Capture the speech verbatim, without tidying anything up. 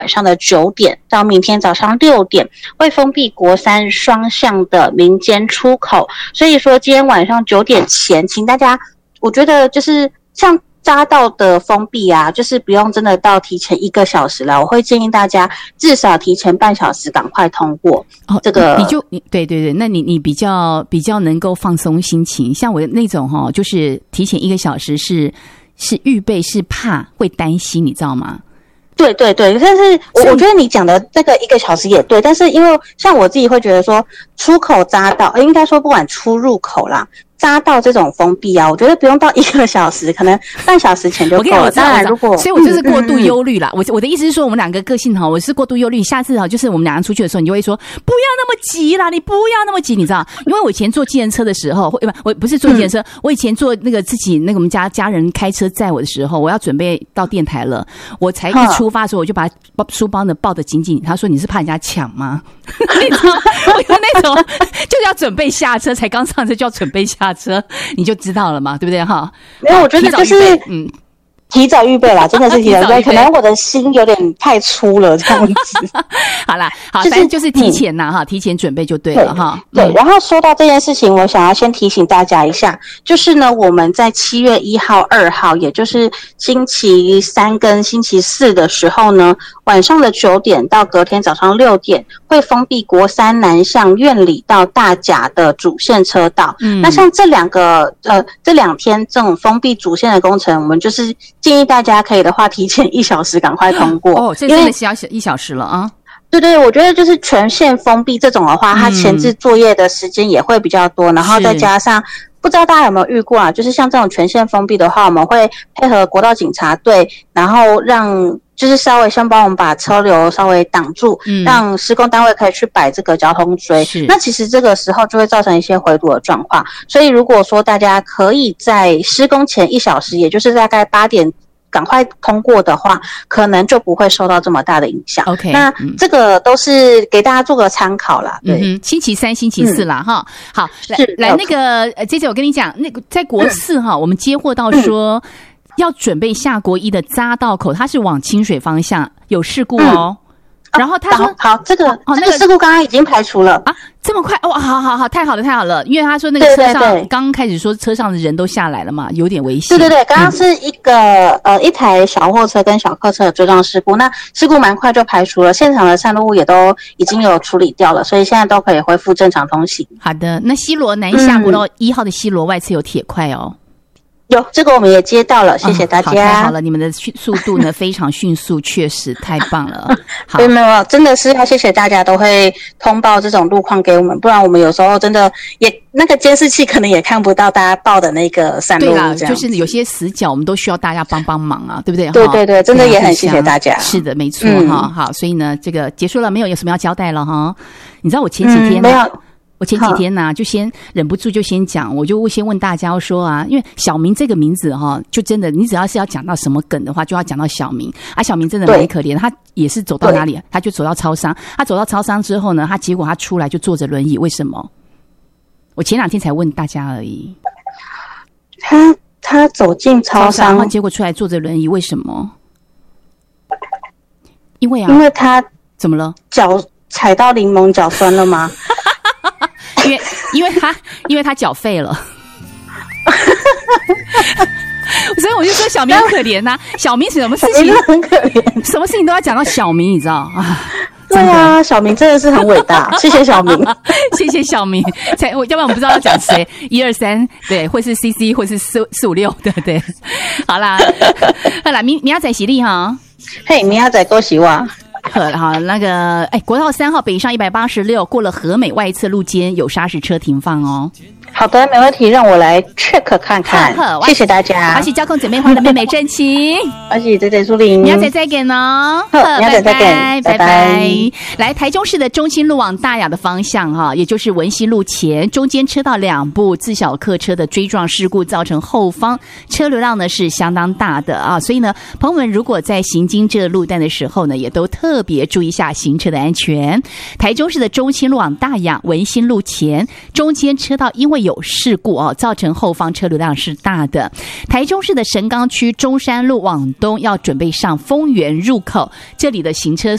晚上的九点到明天早上六点会封闭国三双向的民间出口，所以说今天晚上九点前，请大家，我觉得就是像匝道的封闭啊，就是不用真的到提前一个小时了，我会建议大家至少提前半小时赶快通过。哦，这个你就你对对对，那你你比较比较能够放松心情，像我那种哈、哦，就是提前一个小时是是预备，是怕会担心，你知道吗？ 对对对，但是我我觉得你讲的这个一个小时也对，但是因为像我自己会觉得说，出口匝道，应该说不管出入口啦。匝道这种封闭啊，我觉得不用到一个小时，可能半小时前就够了。当然，如果所以，我就是过度忧虑啦。嗯嗯、我我的意思是说，我们两个个性哈，我是过度忧虑。下次哈，就是我们两个出去的时候，你就会说不要那么急啦，你不要那么急，你知道？因为我以前坐计程车的时候，不，我不是坐计程车，嗯、我以前坐那个自己那个我们家家人开车载我的时候，我要准备到电台了，我才一出发的时候，我就把书包呢抱得紧紧。他说：“你是怕人家抢吗？”你知道，我有那种就是要准备下车，才刚上车就要准备下车，你就知道了嘛，对不对哈？ 没有，我觉得就是嗯，提早预备啦，真的是提早预备。可能我的心有点太粗了，这样子。 好啦，好，反正就是提前呐、嗯、哈，提前准备就对了哈。 对，对然后说到这件事情，我想要先提醒大家一下，就是呢，我们在七月一号、二号，也就是星期三跟星期四的时候呢，晚上的九点到隔天早上六点，会封闭国三南向苑里到大甲的主线车道。嗯，那像这两个呃这两天这种封闭主线的工程，我们就是建议大家可以的话，提前一小时赶快通过。 哦，这真的是要一小时了啊！ 对对，我觉得就是全线封闭这种的话，它前置作业的时间也会比较多，嗯、然后再加上。不知道大家有没有遇过啊？就是像这种全线封闭的话，我们会配合国道警察队，然后让就是稍微先帮我们把车流稍微挡住，嗯、让施工单位可以去摆这个交通锥。那其实这个时候就会造成一些回堵的状况。所以如果说大家可以在施工前一小时，也就是大概八点。赶快通过的话，可能就不会受到这么大的影响。 OK， 那这个都是给大家做个参考啦。对， 嗯、星期三、星期四啦，哈、嗯。好，来来那个，呃，姐姐，我跟你讲，那个在国四哈、嗯，我们接获到说、嗯、要准备下国一的匝道口，它是往清水方向，有事故哦。嗯然后他说：“ 哦、好，这个、哦、这个事故刚刚已经排除了啊，这么快哦，好好好，太好了，太好了，因为他说那个车上刚刚开始说车上的人都下来了嘛，有点危险。对对对，刚刚是一个、嗯、呃一台小货车跟小客车的追撞事故，那事故蛮快就排除了，现场的散落物也都已经有处理掉了，所以现在都可以恢复正常通行。 好的，那西螺南下国道一号的西螺外侧有铁块哦。” 有这个我们也接到了，谢谢大家。 哦、好，太好了，你们的速度呢非常迅速，确实太棒了。好， 没有没有，真的是要谢谢大家都会通报这种路况给我们，不然我们有时候真的也那个监视器可能也看不到大家报的那个散落物。对啦， 就是有些死角我们都需要大家帮帮忙啊，对不对？ 对对对，真的也很谢谢大家。 是的，没错哈、嗯。好，所以呢，这个结束了没有？有什么要交代了哈？你知道我前几天、 嗯、没有。 我前几天呢、啊，就先忍不住就先讲，我就先问大家说啊，因为小明这个名字哈、哦，就真的你只要是要讲到什么梗的话，就要讲到小明啊。小明真的蛮可怜，他也是走到哪里，他就走到超商。他走到超商之后呢，他结果他出来就坐着轮椅，为什么？我前两天才问大家而已。 他他走进超商，超商然后结果出来坐着轮椅，为什么？因为啊， 因为他怎么了？ 脚踩到柠檬，脚酸了吗？ 因为因为他因为他缴费了，所以我就说小明很可怜呐、啊。小明什么事情很可怜， 什么事情都要讲到小明，你知道啊？ 对啊，小明真的是很伟大，谢谢小明， 谢谢小明。才我要不然我不知道要讲谁，一二三，对，或是 C C， 或是四四五六，对对。好啦，好啦，明明仔载喜力哈， 嘿，明仔载恭喜我。 好，那个，哎，国道三号北上一百八十六，过了和美外侧路肩有砂石车停放哦。 好的，没问题，让我来 check 看看。谢谢大家。 我是交控姐妹花的妹妹郑晴， 我是姐姐苏玲。 你要再再给呢？ 好，你要再再给， 拜拜。来，台中市的中清路往大雅的方向哈，也就是文心路前，中间车道两部自小客车的追撞事故，造成后方车流量呢是相当大的啊，所以呢，朋友们如果在行经这路段的时候呢，也都特别注意一下行车的安全。台中市的中清路往大雅文心路前，中间车道因为有事故哦，造成后方车流量是大的。台中市的神冈区中山路往东要准备上丰原入口，这里的行车